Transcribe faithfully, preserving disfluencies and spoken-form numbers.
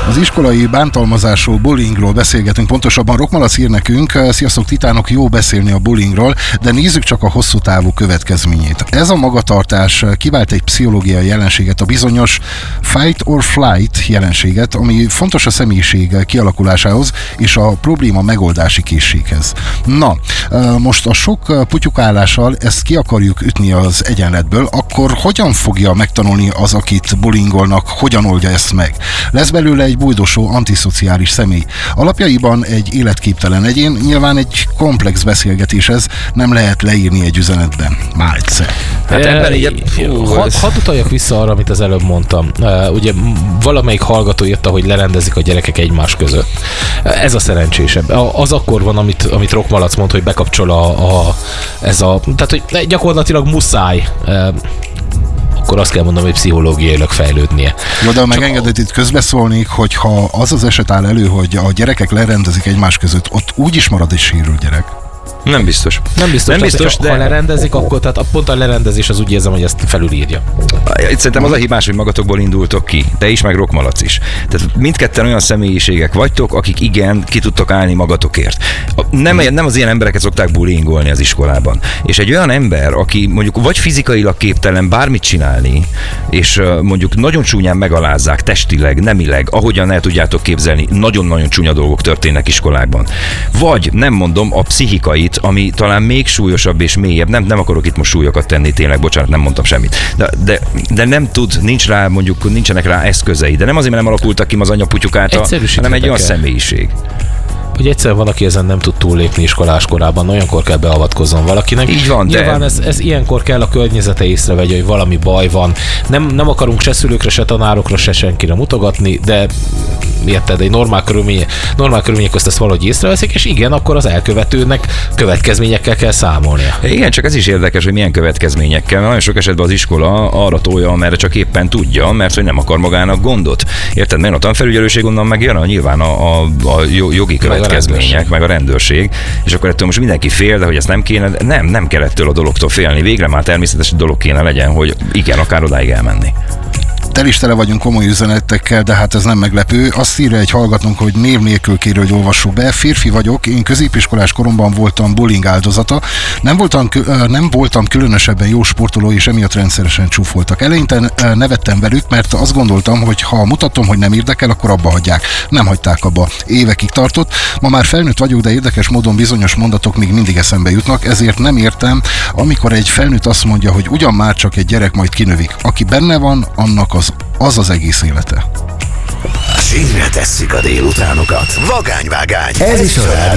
Az iskolai bántalmazásról, bullyingról beszélgetünk, pontosabban Rokmalac ír nekünk. Sziasztok titánok, jó beszélni a bullyingról, de nézzük csak a hosszú távú következményét. Ez a magatartás kivált egy pszichológiai jelenséget, a bizonyos fight or flight jelenséget, ami fontos a személyiség kialakulásához és a probléma megoldási készséghez. Na, most a sok putyukálással ezt ki akarjuk ütni az egyenletből, akkor hogyan fogja megtanulni az, akit bullyingolnak, hogyan oldja ezt meg? Lesz belőle egy bujdosó, antiszociális személy. Alapjaiban egy életképtelen egyén, nyilván egy komplex beszélgetés ez, nem lehet leírni egy üzenetben. Már egyszer. Hát ebben így... Hadd had utaljak vissza arra, amit az előbb mondtam. Uh, ugye valamelyik hallgató írta, hogy lerendezik a gyerekek egymás között. Uh, ez a szerencsésebb. Az akkor van, amit, amit Rokmalac mond, hogy bekapcsol a, a, ez a... Tehát, hogy gyakorlatilag muszáj... Uh, akkor azt kell mondom, hogy pszichológiailag fejlődnie. Jó, de megengedett itt közbeszólnék, hogyha az az eset áll elő, hogy a gyerekek lerendezik egymás között, ott úgy is marad egy sérült gyerek. Nem biztos. Nem biztos, nem biztos ha, de... ha lerendezik, akkor tehát pont a lerendezés az úgy érzem, hogy ezt felülírja. Szerintem az a hibás, hogy magatokból indultok ki. Te is, meg Rokmalac is. Tehát mindketten olyan személyiségek vagytok, akik igen, ki tudtok állni magatokért. Nem, nem az ilyen embereket szokták bullyingolni az iskolában. És egy olyan ember, aki mondjuk vagy fizikailag képtelen bármit csinálni, és mondjuk nagyon csúnyán megalázzák testileg, nemileg, ahogyan el tudjátok képzelni, nagyon-nagyon csúnya dolgok történnek iskolákban. Vagy nem mondom a pszichikai, ami talán még súlyosabb és mélyebb. Nem, nem akarok itt most súlyokat tenni, tényleg, bocsánat, nem mondtam semmit. De, de, de nem tud, nincs rá, mondjuk nincsenek rá eszközei. De nem azért, mert nem alakultak ki az anyaputyukáta, hanem egy olyan személyiség. Hogy egyszer van, aki ezen nem tud túllépni iskolás korában, olyankor kell beavatkozzon valakinek. Így van, nyilván de... ez, ez ilyenkor kell a környezete észrevegye, hogy valami baj van. Nem, nem akarunk se szülőkre, se tanárokra, se senkire mutogatni, de érted, egy normál körülmény, normál körülmények közt ezt valahogy észreveszik, és igen, akkor az elkövetőnek következményekkel kell számolnia. Igen, csak ez is érdekes, hogy milyen következményekkel, mert nagyon sok esetben az iskola arra tolja, amerre csak éppen tudja, mert hogy nem akar magának gondot. Érted, mert a tanfelügyelőség onnan megjön, nyilván a, a, a jogi következmények, meg a rendőrség, és akkor ettől most mindenki fél, de hogy ezt nem kéne, nem, nem kell ettől a dologtól félni. Végre már természetes dolog kéne legyen, hogy igen, akár odáig elmenni. Tel is tele vagyunk komoly üzenetekkel, de hát ez nem meglepő. Azt írja egy hallgatónk, hogy név nélkül kérő, hogy olvassuk be. Férfi vagyok, én középiskolás koromban voltam bullying áldozata. Nem voltam, nem voltam különösebben jó sportoló, és emiatt rendszeresen csúfoltak. Eleinte nevettem velük, mert azt gondoltam, hogy ha mutatom, hogy nem érdekel, akkor abba hagyják. Nem hagyták abba. Évekig tartott. Ma már felnőtt vagyok, de érdekes módon bizonyos mondatok még mindig eszembe jutnak, ezért nem értem, amikor egy felnőtt azt mondja, hogy ugyan már csak egy gyerek majd kinövik. Aki benne van, annak az az, az egész élete. Sínre tesszük a délutánokat. Vagányvágány. Ez is a rádió.